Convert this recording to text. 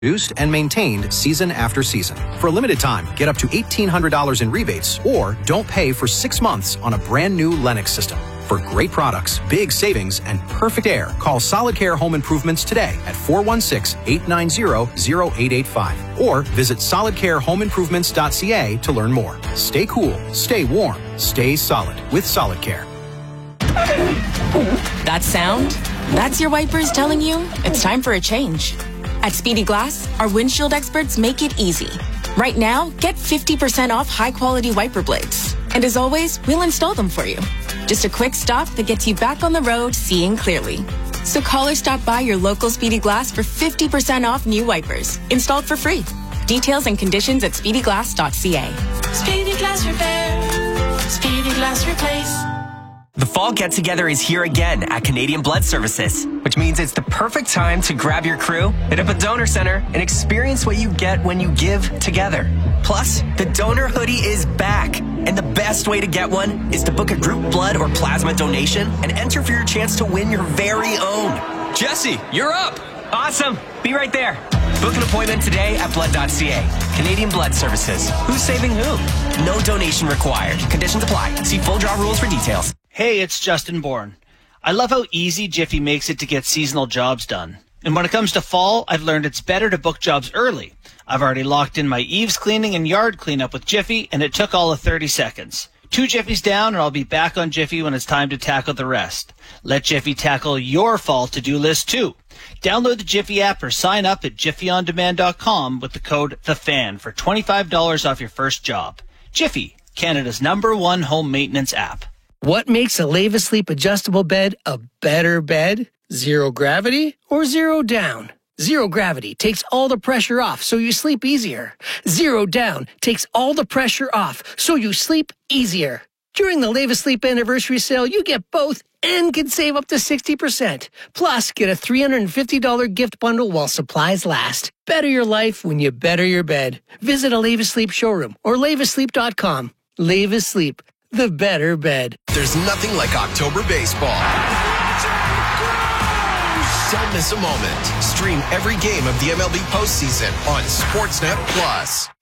Used and maintained season after season. For a limited time, get up to $1,800 in rebates or don't pay for 6 months on a brand new Lennox system. For great products, big savings, and perfect air, call Solid Care Home Improvements today at 416-890-0885 or visit solidcarehomeimprovements.ca to learn more. Stay cool, stay warm, stay solid with Solid Care. That sound? That's your wipers telling you it's time for a change. At Speedy Glass, our windshield experts make it easy. Right now, get 50% off high-quality wiper blades. And as always, we'll install them for you. Just a quick stop that gets you back on the road seeing clearly. So call or stop by your local Speedy Glass for 50% off new wipers, installed for free. Details and conditions at speedyglass.ca. Speedy Glass Repair. Speedy Glass Replace. The fall get-together is here again at Canadian Blood Services, which means it's the perfect time to grab your crew, hit up a donor center, and experience what you get when you give together. Plus, the donor hoodie is back, and the best way to get one is to book a group blood or plasma donation and enter for your chance to win your very own. Jesse, you're up! Awesome! Be right there. Book an appointment today at blood.ca. Canadian Blood Services. Who's saving who? No donation required. Conditions apply. See full draw rules for details. Hey, it's Justin Bourne. I love how easy Jiffy makes it to get seasonal jobs done. And when it comes to fall, I've learned it's better to book jobs early. I've already locked in my eaves cleaning and yard cleanup with Jiffy, and it took all of 30 seconds. 2 Jiffies down, and I'll be back on Jiffy when it's time to tackle the rest. Let Jiffy tackle your fall to-do list, too. Download the Jiffy app or sign up at jiffyondemand.com with the code THEFAN for $25 off your first job. Jiffy, Canada's #1 home maintenance app. What makes a Leva Sleep adjustable bed a better bed? Zero gravity or zero down? Zero gravity takes all the pressure off so you sleep easier. Zero down takes all the pressure off so you sleep easier. During the Leva Sleep anniversary sale, you get both and can save up to 60%. Plus, get a $350 gift bundle while supplies last. Better your life when you better your bed. Visit a Leva Sleep showroom or levasleep.com. Leva Sleep, the better bed. There's nothing like October baseball. Don't miss a moment. Stream every game of the MLB postseason on Sportsnet Plus.